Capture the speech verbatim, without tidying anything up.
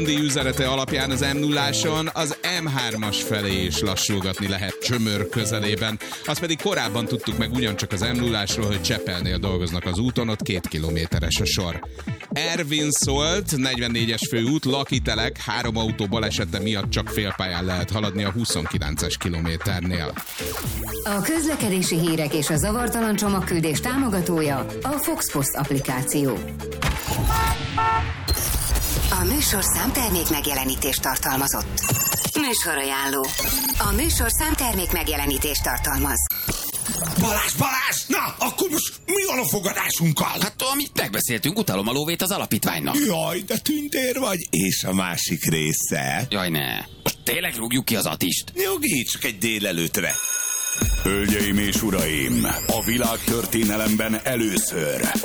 üzenete alapján az em nulláson az em hármas felé is lassulgatni lehet Csömör közelében. Azt pedig korábban tudtuk meg ugyancsak az em nullásról, hogy Csepelnél dolgoznak az úton, ott két kilométeres a sor. Ervin szólt, negyvennégyes főút, Lakitelek, három autó balesete miatt csak félpályán lehet haladni a huszonkilences kilométernél. A közlekedési hírek és a zavartalan csomagküldés támogatója a Fox Post applikáció. A műsorszám termék megjelenítést tartalmazott. Műsorajánló. A műsorszám termék megjelenítést tartalmaz. Balázs, Balázs! Na, akkor most mi van a fogadásunkkal? Hát amit megbeszéltünk, utalom a lóvét az alapítványnak. Jaj, de tündér vagy. És a másik része? Jaj, ne. Most tényleg rúgjuk ki az Attist? Nyugi, csak egy délelőtre. Hölgyeim és uraim, a világtörténelemben először